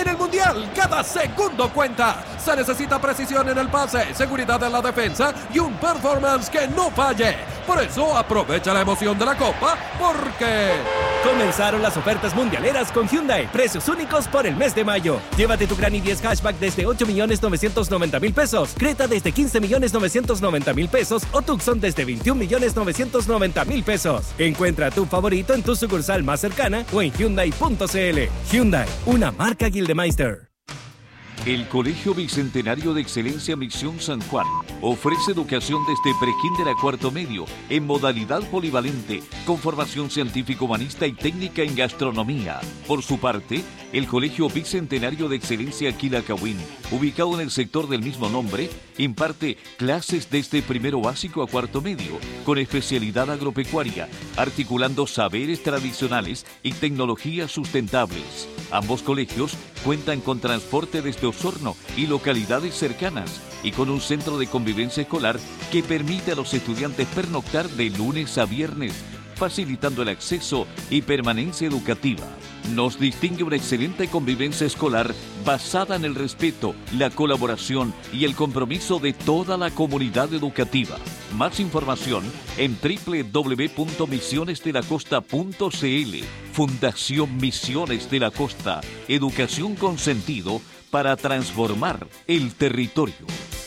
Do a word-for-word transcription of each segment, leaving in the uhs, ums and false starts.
En el Mundial, cada segundo cuenta. Se necesita precisión en el pase, seguridad en la defensa y un performance que no falle. Por eso, aprovecha la emoción de la Copa, porque... Comenzaron las ofertas mundialeras con Hyundai. Precios únicos por el mes de mayo. Llévate tu Gran i diez Hatchback desde ocho millones novecientos noventa mil pesos. Creta desde quince millones novecientos noventa mil pesos. O Tucson desde veintiún millones novecientos noventa mil pesos. Encuentra tu favorito en tu sucursal más cercana o en Hyundai punto c l. Hyundai, una marca Gildemeister. El Colegio Bicentenario de Excelencia Misión San Juan ofrece educación desde prekinder a cuarto medio en modalidad polivalente con formación científico-humanista y técnica en gastronomía. Por su parte, el Colegio Bicentenario de Excelencia Quilacawin, ubicado en el sector del mismo nombre, imparte clases desde primero básico a cuarto medio con especialidad agropecuaria, articulando saberes tradicionales y tecnologías sustentables. Ambos colegios cuentan con transporte desde Osorno y localidades cercanas y con un centro de convivencia escolar que permite a los estudiantes pernoctar de lunes a viernes, facilitando el acceso y permanencia educativa. Nos distingue una excelente convivencia escolar basada en el respeto, la colaboración y el compromiso de toda la comunidad educativa. Más información en doble u doble u doble u punto misiones de la costa punto c l. Fundación Misiones de la Costa. Educación con sentido para transformar el territorio.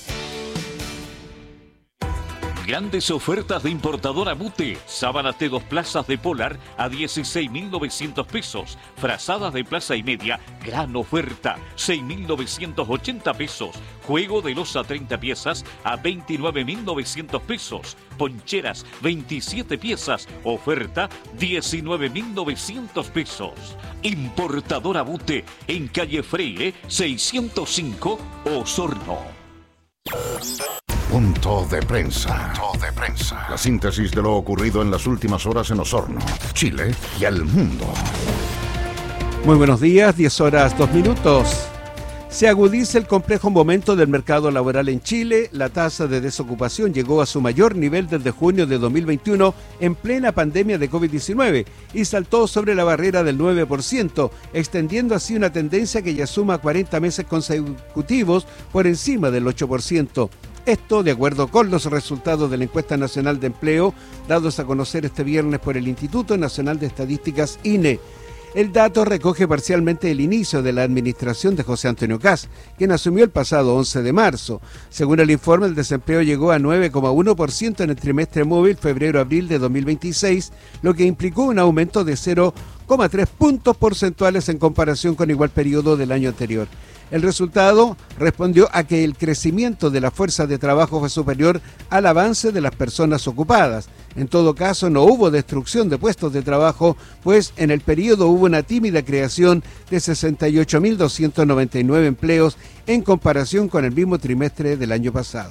Grandes ofertas de importadora Mute. Sábanas de dos plazas de Polar a dieciséis mil novecientos pesos. Frazadas de plaza y media, gran oferta, seis mil novecientos ochenta pesos. Juego de loza treinta piezas a veintinueve mil novecientos pesos. Poncheras veintisiete piezas, oferta diecinueve mil novecientos pesos. Importadora Mute en calle Freire seiscientos cinco, Osorno. Punto de prensa. Punto de prensa. La síntesis de lo ocurrido en las últimas horas en Osorno, Chile y el mundo. Muy buenos días, diez horas dos minutos. Se agudiza el complejo momento del mercado laboral en Chile. La tasa de desocupación llegó a su mayor nivel desde junio de dos mil veintiuno en plena pandemia de covid diecinueve y saltó sobre la barrera del nueve por ciento, extendiendo así una tendencia que ya suma cuarenta meses consecutivos por encima del ocho por ciento. Esto de acuerdo con los resultados de la encuesta nacional de empleo dados a conocer este viernes por el Instituto Nacional de Estadísticas I N E. El dato recoge parcialmente el inicio de la administración de José Antonio Kast, quien asumió el pasado once de marzo. Según el informe, el desempleo llegó a nueve coma uno por ciento en el trimestre móvil febrero-abril de dos mil veintiséis, lo que implicó un aumento de cero coma tres puntos porcentuales en comparación con igual periodo del año anterior. El resultado respondió a que el crecimiento de la fuerza de trabajo fue superior al avance de las personas ocupadas. En todo caso, no hubo destrucción de puestos de trabajo, pues en el periodo hubo una tímida creación de sesenta y ocho mil doscientos noventa y nueve empleos en comparación con el mismo trimestre del año pasado.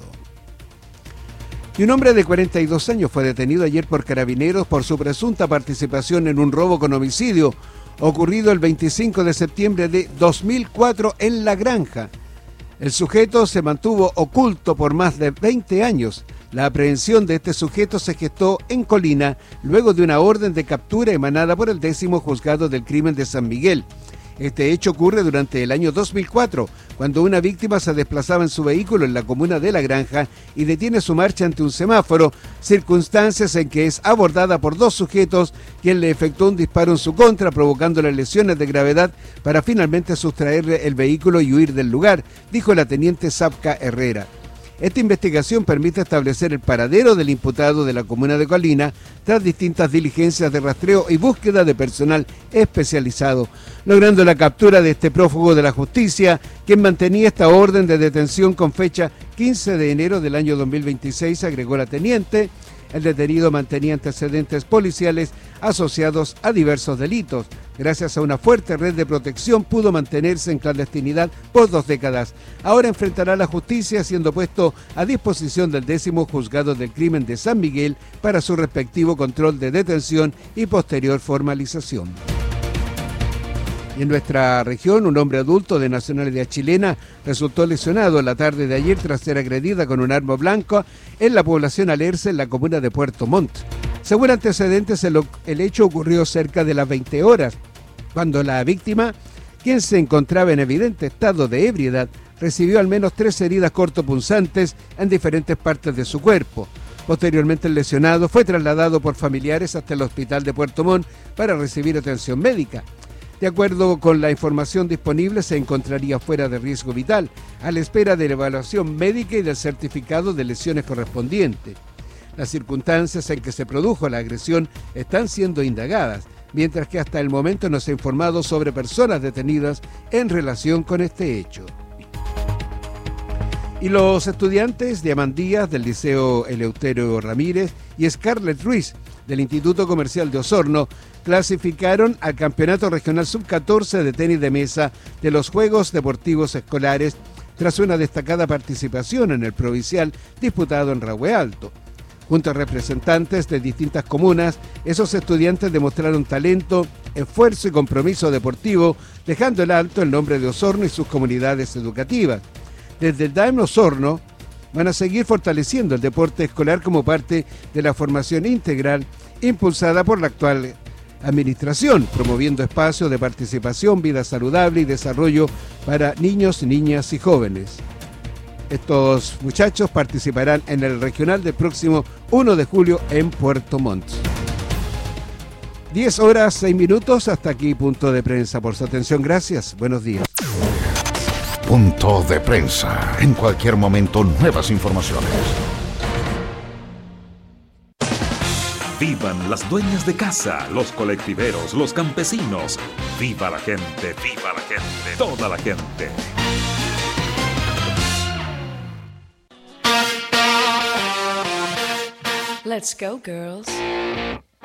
Y un hombre de cuarenta y dos años fue detenido ayer por carabineros por su presunta participación en un robo con homicidio ocurrido el veinticinco de septiembre de dos mil cuatro en La Granja. El sujeto se mantuvo oculto por más de veinte años. La aprehensión de este sujeto se gestó en Colina luego de una orden de captura emanada por el décimo juzgado del crimen de San Miguel. Este hecho ocurre durante el año dos mil cuatro, cuando una víctima se desplazaba en su vehículo en la comuna de La Granja y detiene su marcha ante un semáforo, circunstancias en que es abordada por dos sujetos, quien le efectuó un disparo en su contra, provocándole lesiones de gravedad para finalmente sustraerle el vehículo y huir del lugar, dijo la teniente Zapca Herrera. Esta investigación permite establecer el paradero del imputado de la comuna de Colina tras distintas diligencias de rastreo y búsqueda de personal especializado, logrando la captura de este prófugo de la justicia, quien mantenía esta orden de detención con fecha quince de enero del año dos mil veintiséis, agregó la teniente. El detenido mantenía antecedentes policiales asociados a diversos delitos. Gracias a una fuerte red de protección pudo mantenerse en clandestinidad por dos décadas. Ahora enfrentará la justicia siendo puesto a disposición del décimo juzgado del crimen de San Miguel para su respectivo control de detención y posterior formalización. Y en nuestra región, un hombre adulto de nacionalidad chilena resultó lesionado la tarde de ayer tras ser agredida con un arma blanca en la población Alerce, en la comuna de Puerto Montt. Según antecedentes, el, el hecho ocurrió cerca de las veinte horas, cuando la víctima quien se encontraba en evidente estado de ebriedad, recibió al menos tres heridas cortopunzantes en diferentes partes de su cuerpo. Posteriormente, el lesionado fue trasladado por familiares hasta el hospital de Puerto Montt para recibir atención médica. De acuerdo con la información disponible, se encontraría fuera de riesgo vital, a la espera de la evaluación médica y del certificado de lesiones correspondiente. Las circunstancias en que se produjo la agresión están siendo indagadas, mientras que hasta el momento no se ha informado sobre personas detenidas en relación con este hecho. Y los estudiantes de Amandías del Liceo Eleuterio Ramírez y Scarlett Ruiz del Instituto Comercial de Osorno clasificaron al Campeonato Regional sub catorce de tenis de mesa de los Juegos Deportivos Escolares tras una destacada participación en el provincial disputado en Rahue Alto. Junto a representantes de distintas comunas, esos estudiantes demostraron talento, esfuerzo y compromiso deportivo, dejando en alto el nombre de Osorno y sus comunidades educativas. Desde el D A E M Osorno van a seguir fortaleciendo el deporte escolar como parte de la formación integral impulsada por la actual administración, promoviendo espacios de participación, vida saludable y desarrollo para niños, niñas y jóvenes. Estos muchachos participarán en el regional del próximo primero de julio en Puerto Montt. diez horas, seis minutos, hasta aquí Punto de Prensa. Por su atención, gracias, buenos días. Punto de Prensa. En cualquier momento, nuevas informaciones. Vivan las dueñas de casa, los colectiveros, los campesinos. Viva la gente, viva la gente, toda la gente. Let's go, girls.